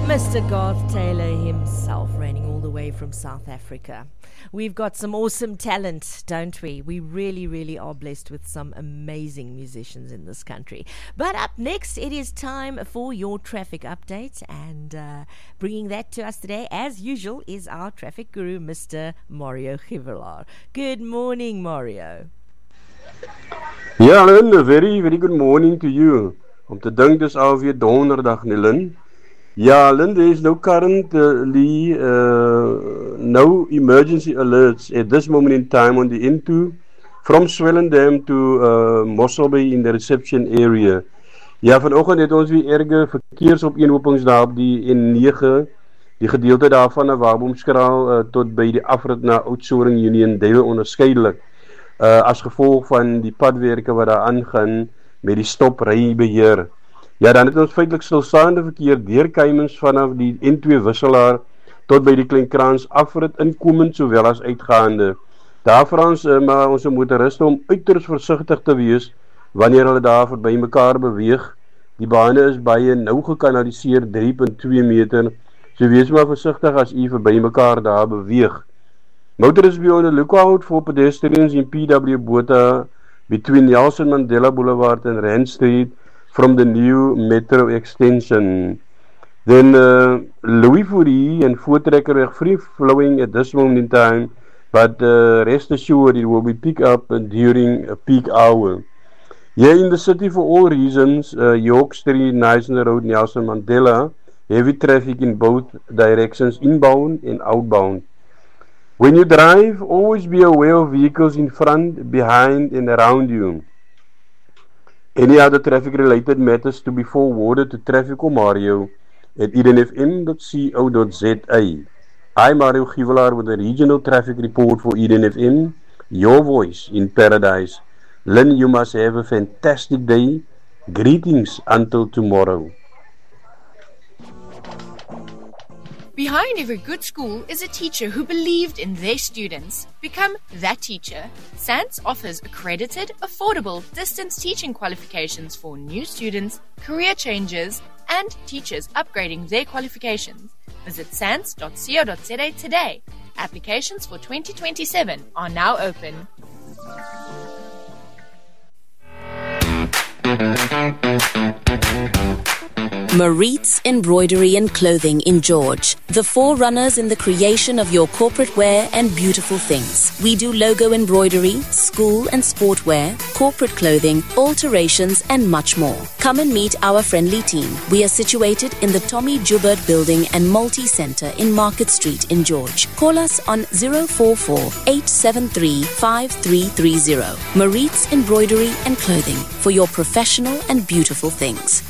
Mr. Garth Taylor himself, reigning all the way from South Africa. We've got some awesome talent, don't we? We really are blessed with some amazing musicians in this country. But up next, it is time for your traffic update, and bringing that to us today, as usual, is our traffic guru, Mr. Mario Givelar. Good morning, Mario. Ja, Lynn, a very good morning to you. Om te dink dis alweer donderdag, nie, Lynn? Ja, Lynn, there is no currently no emergency alerts at this moment in time on the N2 from Swellendam to Mossel Bay in the reception area. Ja, vanoggend het ons weer erge verkeersopeenhopings daar op die N9, die gedeelte daarvan na Waboomskraal tot by die afrit na Oudtshoorn Union Dale onderskeidelik. As gevolg van die padwerke wat daar aangaan met die stoprybeheer. Ja, dan het ons feitelik stilstaande verkeer deur Keimens vanaf die N2 wisselaar tot by die Kleinkrans afrit inkomend sowel as uitgaande. Daar vir ons maar ons motoriste om uiters versigtig te wees wanneer hulle daar verby mekaar beweeg. Die bane is baie nou gekanaliseer 3.2 meter, so wees maar versigtig as u verby mekaar daar beweeg. Motorists be on the lookout for pedestrians in PW Botha between Nelson Mandela Boulevard and Rand Street from the new metro extension. Then Louis Fourie and Voortrekkerweg free flowing at this moment in time, but rest assured it will be picked up during a peak hour. Here in the city, for all reasons, York Street, Neisner Road, Nelson Mandela, heavy traffic in both directions, inbound and outbound. When you drive, always be aware of vehicles in front, behind and around you. Any other traffic-related matters to be forwarded to Traffico Mario at edenfm.co.za. I'm Mario Givelar with a regional traffic report for Eden FM, your voice in paradise. Lynn, you must have a fantastic day. Greetings until tomorrow. Behind every good school is a teacher who believed in their students. Become that teacher. SANS offers accredited, affordable, distance teaching qualifications for new students, career changers, and teachers upgrading their qualifications. Visit sans.co.za today. Applications for 2027 are now open. Maritz Embroidery and Clothing in George, the forerunners in the creation of your corporate wear and beautiful things. We do logo embroidery, school and sport wear, corporate clothing, alterations and much more. Come and meet our friendly team. We are situated in the Tommy Joubert Building and Multi-Centre in Market Street in George. Call us on 044-873-5330. Maritz Embroidery and Clothing for your professional and beautiful things.